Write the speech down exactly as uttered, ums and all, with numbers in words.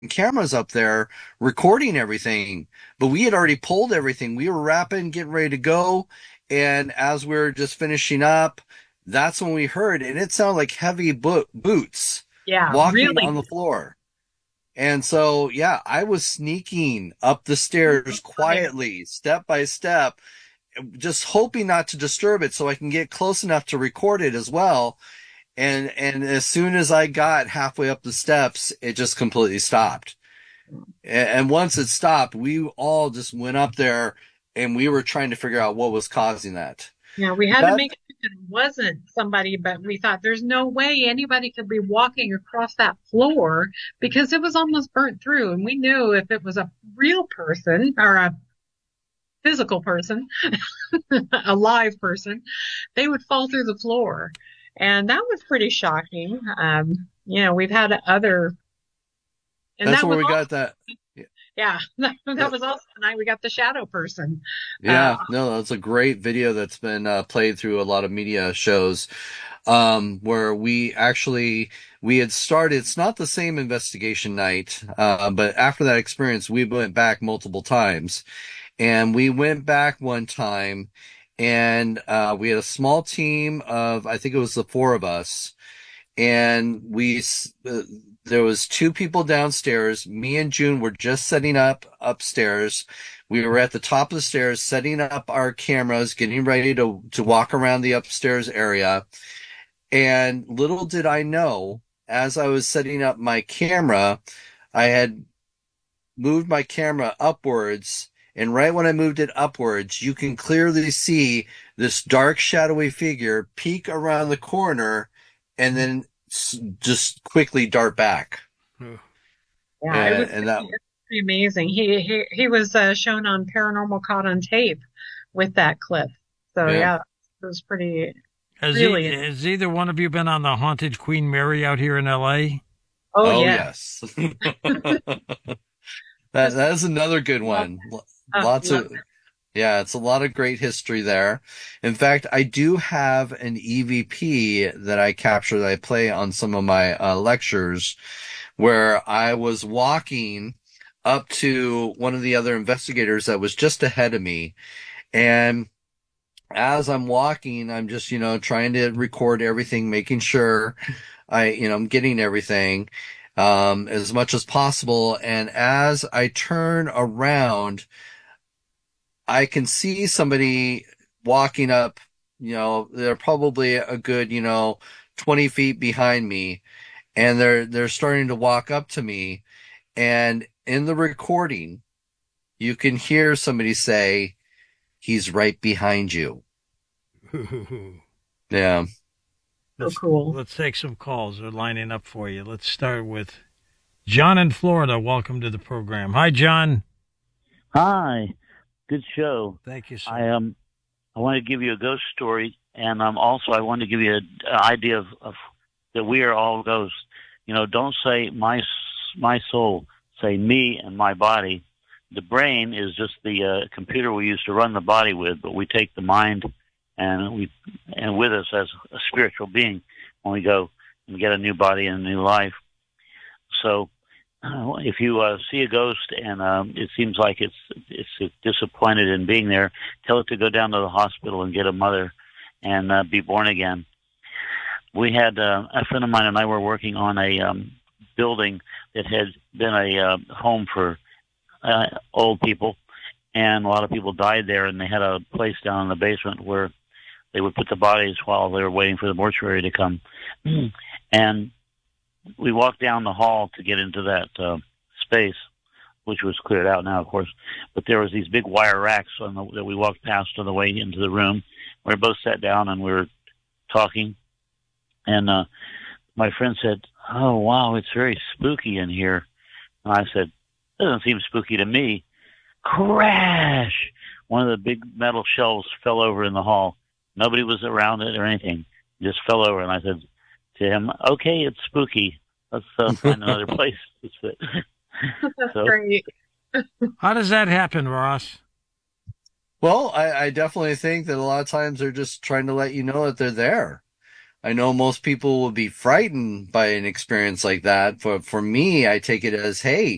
cameras up there recording everything, but we had already pulled everything. We were wrapping, getting ready to go. And as we are just finishing up, that's when we heard, and it sounded like heavy bo- boots Yeah, walking really. on the floor. And so, yeah, I was sneaking up the stairs Right. quietly, step by step, just hoping not to disturb it so I can get close enough to record it as well. And, and as soon as I got halfway up the steps, it just completely stopped. And once it stopped, we all just went up there and we were trying to figure out what was causing that. Yeah, we had to That make sure that it wasn't somebody, but we thought there's no way anybody could be walking across that floor because it was almost burnt through. And we knew if it was a real person or a physical person, a live person, they would fall through the floor. And that was pretty shocking. Um, you know, we've had other, and that's that where was we also, got that. yeah, that that was also the night we got the shadow person. Uh, yeah, no, that's a great video that's been uh, played through a lot of media shows. Um, where we actually we had started. It's not the same investigation night, uh, but after that experience, we went back multiple times, and we went back one time, and uh, we had a small team of I think it was the four of us, and we uh, there was two people downstairs. Me and June were just setting up upstairs. We were at the top of the stairs setting up our cameras, getting ready to to walk around the upstairs area. And little did I know, as I was setting up my camera, I had moved my camera upwards. And right when I moved it upwards, you can clearly see this dark, shadowy figure peek around the corner and then just quickly dart back. yeah, it was And, and that, pretty, pretty amazing. He he he was uh, shown on Paranormal Caught on Tape with that clip. So yeah. yeah, it was pretty Has, he, really. has either one of you been on the haunted Queen Mary out here in L A? Oh Oh, yeah, yes. That, just that is another good love, one. uh, Lots love of, Yeah, it's a lot of great history there. In fact, I do have an E V P that I capture that I play on some of my uh, lectures where I was walking up to one of the other investigators that was just ahead of me. And as I'm walking, I'm just, you know, trying to record everything, making sure I, you know, I'm getting everything, um, as much as possible. And as I turn around, I can see somebody walking up, you know, they're probably a good, you know, twenty feet behind me, and they're they're starting to walk up to me. And in the recording, you can hear somebody say, "He's right behind you." Yeah. so let's cool. let's take some calls. They're lining up for you. Let's start with John in Florida. Welcome to the program. Hi, John. Hi, good show. Thank you, I sir. um I want to give you a ghost story, and um also I want to give you an idea of, of that we are all ghosts. You know, don't say my s- my soul. Say me and my body. The brain is just the uh, computer we use to run the body with, but we take the mind and we and with us as a spiritual being when we go and get a new body and a new life. So uh, if you uh, see a ghost and um, it seems like it's it's disappointed in being there, tell it to go down to the hospital and get a mother and uh, be born again. We had uh, a friend of mine and I were working on a um, building that had been a uh, home for uh, old people, and a lot of people died there, and they had a place down in the basement where they would put the bodies while they were waiting for the mortuary to come. And we walked down the hall to get into that uh, space, which was cleared out now, of course. But there was these big wire racks on the, that we walked past on the way into the room. We both sat down and we were talking. And uh, my friend said, "Oh, wow, it's very spooky in here." And I said, "Doesn't seem spooky to me." Crash! One of the big metal shelves fell over in the hall. Nobody was around it or anything. It just fell over. And I said to him, "Okay, it's spooky. Let's uh, find another place to sit." That's So, great. How does that happen, Ross? Well, I, I definitely think that a lot of times they're just trying to let you know that they're there. I know most people will be frightened by an experience like that, but for me, I take it as, hey,